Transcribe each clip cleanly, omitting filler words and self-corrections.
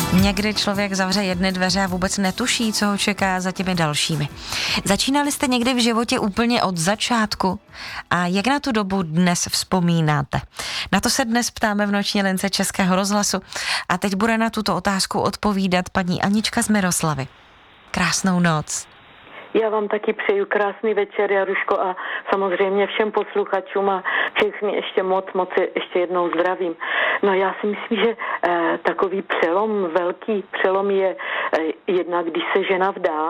Někdy člověk zavře jedny dveře a vůbec netuší, co ho čeká za těmi dalšími. Začínali jste někdy v životě úplně od začátku? A jak na tu dobu dnes vzpomínáte? Na to se dnes ptáme v Noční lince Českého rozhlasu a teď bude na tuto otázku odpovídat paní Anička z Miroslavy. Krásnou noc. Já vám taky přeju krásný večer, Jaruško, a samozřejmě všem posluchačům a všechny ještě moc ještě jednou zdravím. No já si myslím, že takový přelom, velký přelom je jednak, když se žena vdá,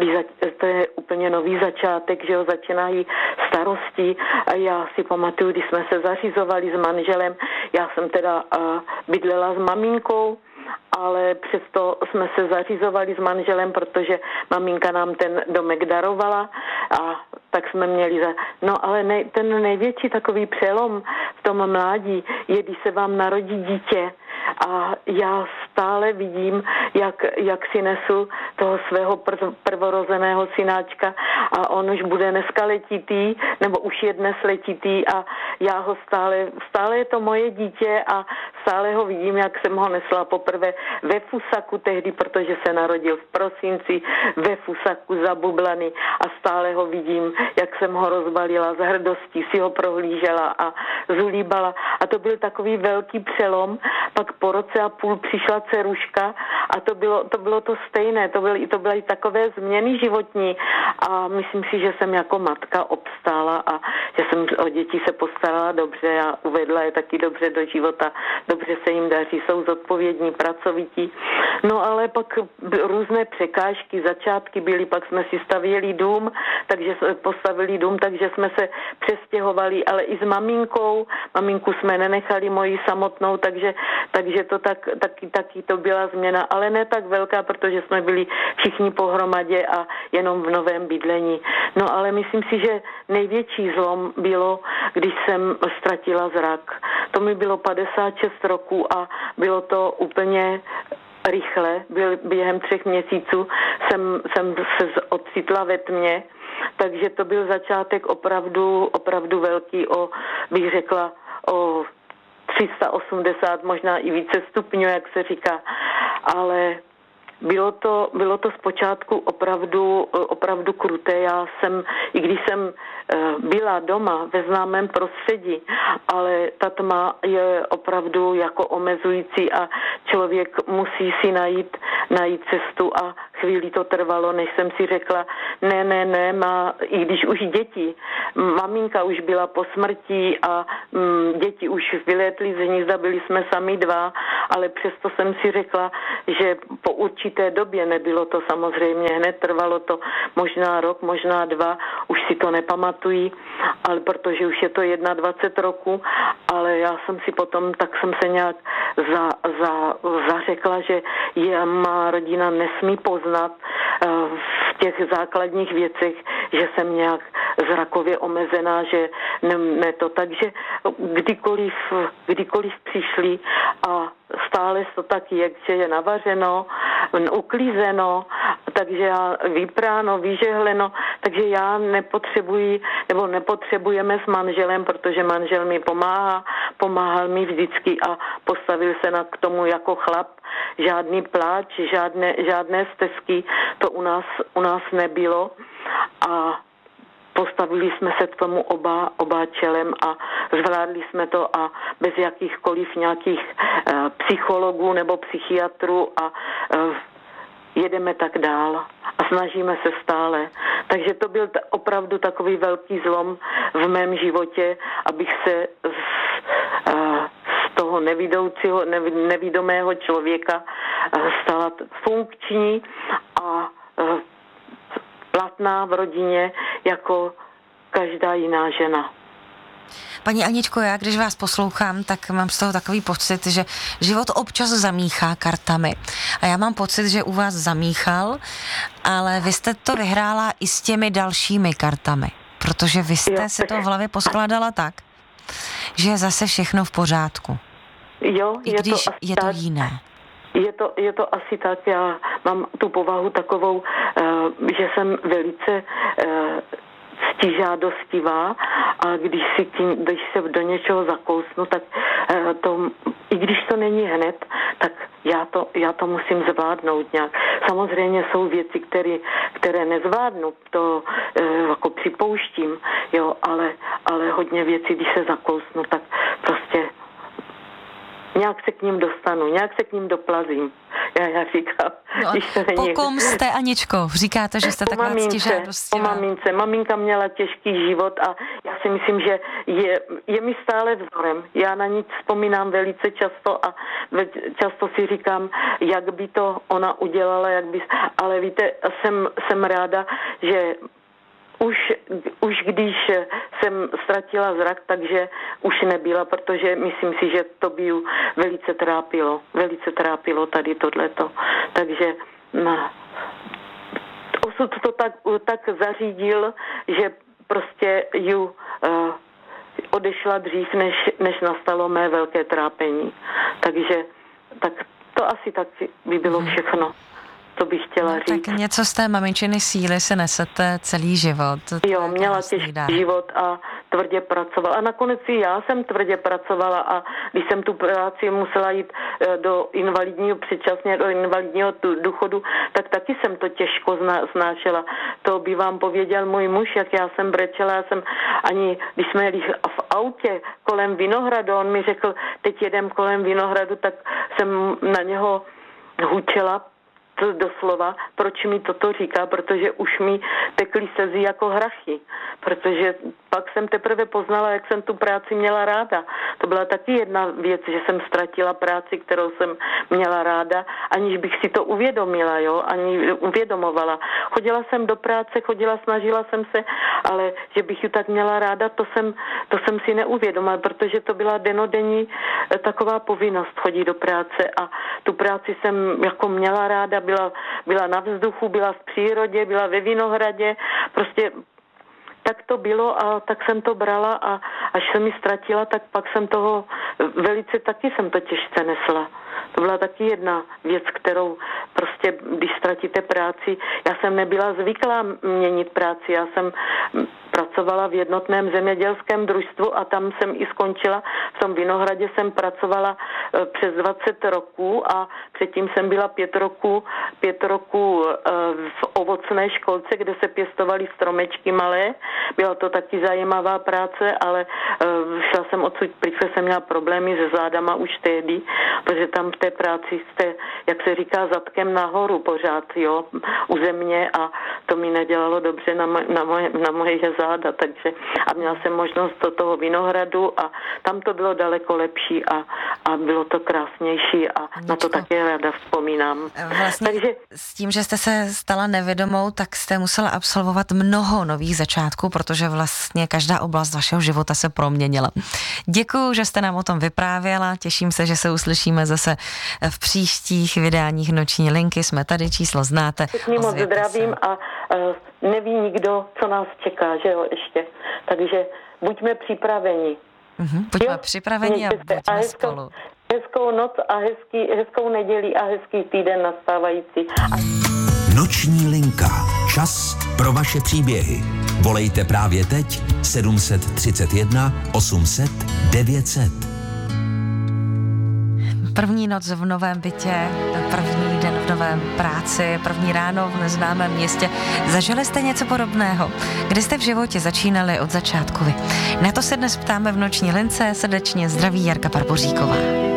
to je úplně nový začátek, že jo, začínají starosti a já si pamatuju, když jsme se zařizovali s manželem, já jsem teda bydlela s maminkou, ale přesto jsme se zařizovali s manželem, protože maminka nám ten domek darovala a tak jsme měli No ale ten největší takový přelom v tom mládí je, když se vám narodí dítě a já stále vidím, jak si nesu toho svého prvorozeného synáčka a on už bude dneska letitý, nebo už je dnes letitý a já ho stále je to moje dítě a stále ho vidím, jak jsem ho nesla poprvé ve fusaku tehdy, protože se narodil v prosinci, ve fusaku zabublaný a stále ho vidím, jak jsem ho rozbalila z hrdostí, si ho prohlížela a zulíbala a to byl takový velký přelom. Pak po roce a půl přišla dceruška a to bylo to stejné, to byly takové změny životní a myslím si, že jsem jako matka obstála a že jsem o děti se postarala dobře a uvedla je taky dobře do života, dobře se jim daří, jsou zodpovědní, pracovití. No ale pak různé překážky, začátky byly, pak jsme si stavěli dům, takže jsme postavili dům, takže jsme se přestěhovali, ale i s maminkou, maminku jsme nenechali moji samotnou, takže to taky to byla změna, ale ne tak velká, protože jsme byli všichni pohromadě a jenom v novém bydlení. No ale myslím si, že největší zlom bylo, když jsem ztratila zrak. To mi bylo 56 roků a bylo to úplně rychle. Během 3 měsíců jsem se ocitla ve tmě, takže to byl začátek opravdu velký, bych řekla, o 380, možná i více stupňů, jak se říká, ale bylo to zpočátku opravdu kruté. I když jsem byla doma ve známém prostředí, ale ta tma je opravdu jako omezující a člověk musí si najít cestu a chvíli to trvalo, než jsem si řekla, ne, i když už děti, maminka už byla po smrti a děti už vylétly z hnízda, byli jsme sami 2, ale přesto jsem si řekla, že po určité době, nebylo to samozřejmě hned, trvalo to možná rok, možná 2, už si to nepamatuji, ale protože už je to 21 roku, ale já jsem si potom, tak jsem se nějak zařekla, že má rodina nesmí poznat v těch základních věcech, že jsem nějak zrakově omezená, že ne to. Takže kdykoliv přišli a stále to tak je, že je navařeno, uklízeno, takže vypráno, vyžehleno, takže já nepotřebujeme s manželem, protože manžel mi pomáhal mi vždycky a postavil se k tomu jako chlap. Žádný pláč, žádné stesky, to u nás nebylo a postavili jsme se k tomu oba čelem a zvládli jsme to a bez jakýchkoliv nějakých psychologů nebo psychiatrů a jedeme tak dál a snažíme se stále. Takže to byl opravdu takový velký zlom v mém životě, abych se z toho nevidomého člověka stala funkční a platná v rodině jako každá jiná žena. Paní Aničko, já když vás poslouchám, tak mám z toho takový pocit, že život občas zamíchá kartami. A já mám pocit, že u vás zamíchal, ale vy jste to vyhrála i s těmi dalšími kartami, protože vy jste si to v hlavě poskládala tak, že je zase všechno v pořádku. Jo, i když je to jiné. Je to asi tak, já mám tu povahu takovou, že jsem velice ctižádostivá a když se do něčeho zakousnu, tak i když to není hned, tak já to musím zvládnout nějak. Samozřejmě jsou věci, které nezvládnu, to jako připouštím, jo, ale hodně věcí, když se zakousnu, tak prostě nějak se k ním dostanu, nějak se k ním doplazím. Já říkám, no, po kom jste, Aničko? Říkáte, že jste taková ctižádostivá. Po mamince. Maminka měla těžký život a já si myslím, že je mi stále vzorem. Já na ní vzpomínám velice často a často si říkám, jak by to ona udělala, ale víte, jsem ráda, že už když jsem ztratila zrak, takže už nebyla, protože myslím si, že to by ju velice trápilo tady tohleto. Takže osud to tak zařídil, že prostě ju odešla dřív, než nastalo mé velké trápení. Takže tak to asi tak by bylo všechno. To bych chtěla říct. Tak něco z té maminčiny síly se nesete celý život. Jo, měla těžký život a tvrdě pracovala. A nakonec i já jsem tvrdě pracovala a když jsem tu práci musela jít předčasně do invalidního důchodu, tak taky jsem to těžko znášela. To by vám pověděl můj muž, jak já jsem brečela. Když jsme jeli v autě kolem Vinohradu, on mi řekl, teď jedem kolem Vinohradu, tak jsem na něho hučela, to doslova, proč mi toto říká, protože už mi tekly slzy jako hrachy, protože pak jsem teprve poznala, jak jsem tu práci měla ráda. To byla taky jedna věc, že jsem ztratila práci, kterou jsem měla ráda, aniž bych si to uvědomila, ani uvědomovala. Chodila jsem do práce, snažila jsem se, ale že bych ji tak měla ráda, to jsem si neuvědomila, protože to byla dennodenní taková povinnost chodit do práce a tu práci jsem jako měla ráda, byla na vzduchu, byla v přírodě, byla ve Vinohradě, prostě tak to bylo a tak jsem to brala a až jsem ji ztratila, tak pak jsem toho taky jsem to těžce nesla. To byla taky jedna věc, kterou prostě, když ztratíte práci, já jsem nebyla zvyklá měnit práci, já jsem pracovala v jednotném zemědělském družstvu a tam jsem i skončila. V tom Vinohradě jsem pracovala přes 20 roků a předtím jsem byla 5 roků v ovocné školce, kde se pěstovaly stromečky malé. Byla to taky zajímavá práce, ale šla jsem odsud, protože jsem měla problémy se zádama už tehdy, protože tam v té práci jste, jak se říká, zadkem nahoru pořád, u země a to mi nedělalo dobře na moje záda, takže a měla jsem možnost do toho Vinohradu a tam to bylo daleko lepší a bylo to krásnější a na to také ráda vzpomínám. Vlastně takže s tím, že jste se stala nevědomou, tak jste musela absolvovat mnoho nových začátků, protože vlastně každá oblast vašeho života se proměnila. Děkuju, že jste nám o tom vyprávěla, těším se, že se uslyšíme zase v příštích vydáních Noční linky. Jsme tady, číslo znáte. Všichni moc zdravím a neví nikdo, co nás čeká, že jo, ještě. Takže buďme připraveni. Buďme připraveni a buďme spolu. Hezkou noc a hezkou neděli a hezký týden nastávající. Noční linka. Čas pro vaše příběhy. Volejte právě teď 731 800 900. První noc v novém bytě, první den v novém práci, první ráno v neznámém městě. Zažili jste něco podobného? Kdy jste v životě začínali od začátku vy? Na to se dnes ptáme v Noční lince. Srdečně zdraví Jarka Barboříková.